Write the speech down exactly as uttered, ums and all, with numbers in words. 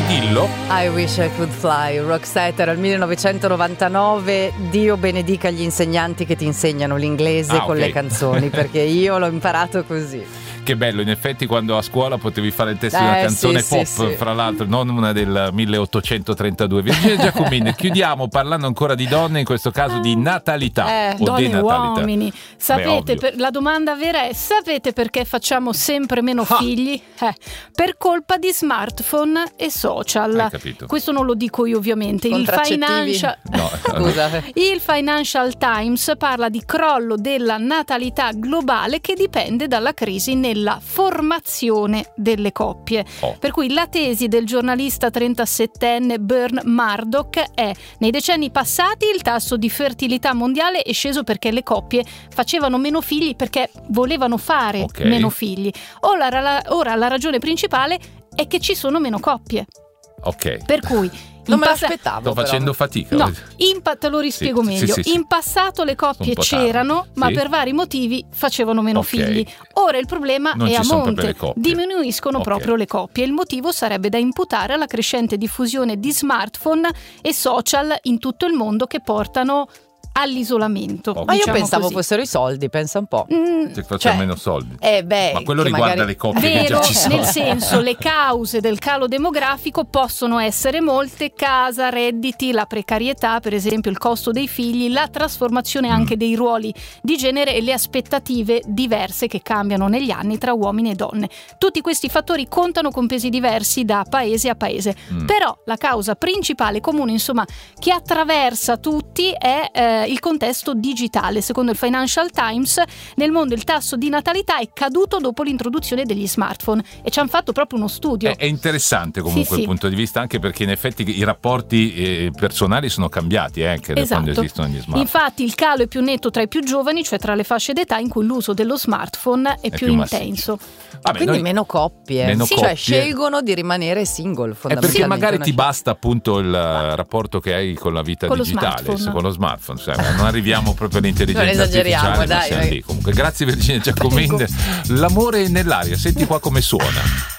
dillo. I Wish I Could Fly, Roxette, era il millenovecentonovantanove. Dio benedica gli insegnanti che ti insegnano l'inglese Ah, con ok. le canzoni, perché io l'ho imparato così. Che bello, in effetti quando a scuola potevi fare il testo di Eh, una canzone sì, pop, sì, sì. fra l'altro, non una del milleottocentotrentadue. Virginia Giacomini, chiudiamo parlando ancora di donne, in questo caso di natalità Eh, o Donne e denatalità. uomini. Sapete, ovvio. per- la domanda vera è: sapete perché facciamo sempre meno Ah. figli? Eh, per colpa di smartphone e social. Hai capito. Questo non lo dico io, ovviamente. Il Contraccettivi? Financial No, Scusa. Il Financial Times parla di crollo della natalità globale che dipende dalla crisi nella formazione delle coppie. Oh. Per cui la tesi del giornalista trentasettenne Bern Murdoch è: nei decenni passati il tasso di fertilità mondiale è sceso perché le coppie facevano meno figli perché volevano fare Ok. meno figli. Ora la, ora la ragione principale è che ci sono meno coppie. Ok. Per cui Non in me passa- l'aspettavo. Sto però. facendo fatica. No, in pa- te lo rispiego Sì, meglio. sì, sì, sì. In passato le coppie Un po' tardi, c'erano, ma sì. per vari motivi facevano meno Ok. figli. Ora il problema Non è ci a sono proprio monte, le coppie. diminuiscono Ok. proprio le coppie. Il motivo sarebbe da imputare alla crescente diffusione di smartphone e social in tutto il mondo che portano all'isolamento. Ok. Ma io diciamo pensavo così. fossero i soldi, pensa un po'. Mm, Se facciamo Cioè, meno soldi. Eh beh, Ma quello che riguarda magari- le coppie che Vero, già ci sono. nel senso, le cause del calo demografico possono essere molte: casa, redditi, la precarietà, per esempio il costo dei figli, la trasformazione anche dei ruoli di genere e le aspettative diverse che cambiano negli anni tra uomini e donne. Tutti questi fattori contano con pesi diversi da paese a paese. Mm. Però la causa principale comune, insomma, che attraversa tutti è eh, il contesto digitale. Secondo il Financial Times, nel mondo il tasso di natalità è caduto dopo l'introduzione degli smartphone e ci hanno fatto proprio uno studio. È, è interessante comunque Sì, sì. il punto di vista, anche perché in effetti i rapporti eh, personali sono cambiati eh, anche da quando Esatto. esistono gli smartphone. Infatti il calo è più netto tra i più giovani, cioè tra le fasce d'età in cui l'uso dello smartphone è, più, più massiccio. intenso. Vabbè, Quindi noi- meno coppie. Meno Sì, coppie. Cioè scelgono di rimanere single È fondamentalmente. perché magari una ti scelta. basta appunto il eh, rapporto che hai con la vita Con lo digitale, smartphone. con lo smartphone, cioè, non arriviamo proprio all'intelligenza Non esageriamo, artificiale, ma dai, siamo dai. lì. Comunque grazie Virginia Giacomini. L'amore è nell'aria, senti qua come suona.